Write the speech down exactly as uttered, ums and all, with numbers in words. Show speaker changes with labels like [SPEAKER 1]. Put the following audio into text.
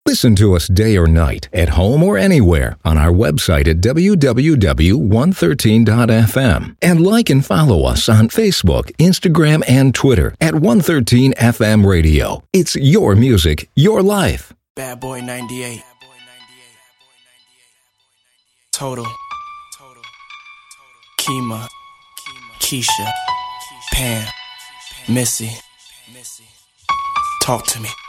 [SPEAKER 1] Listen to us day or night, at home or anywhere, on our website at w w w dot one thirteen dot f m. And like and follow us on Facebook, Instagram, and Twitter at one thirteen F M Radio. It's your music, your life.
[SPEAKER 2] Bad Boy ninety-eight. Total. Kima. Keisha. Pam. Missy. Talk to me.